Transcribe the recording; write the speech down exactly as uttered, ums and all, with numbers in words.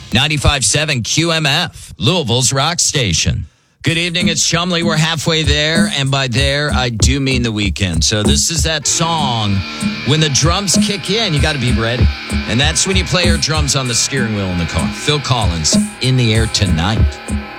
ninety-five point seven Q M F, Louisville's rock station. Good evening, it's Chumley. We're halfway there, and by there, I do mean the weekend. So this is that song, when the drums kick in, you got to be ready. And that's when you play your drums on the steering wheel in the car. Phil Collins, In the Air Tonight.